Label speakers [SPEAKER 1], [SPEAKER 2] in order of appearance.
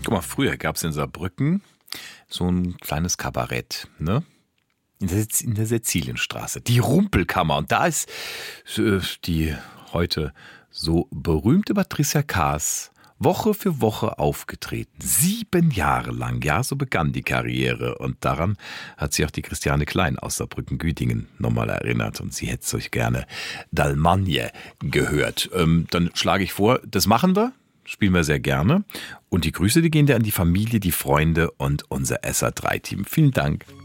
[SPEAKER 1] Guck mal, früher gab es in Saarbrücken so ein kleines Kabarett, ne? In der Sizilienstraße, die Rumpelkammer. Und da ist die heute so berühmte Patricia Kaas Woche für Woche aufgetreten. 7 Jahre lang, ja, so begann die Karriere. Und daran hat sich auch die Christiane Klein aus Saarbrücken-Gütingen nochmal erinnert. Und sie hätte es euch gerne Dalmagne gehört. Dann schlage ich vor, das machen wir. Spielen wir sehr gerne. Und die Grüße, die gehen ja an die Familie, die Freunde und unser SA3-Team. Vielen Dank.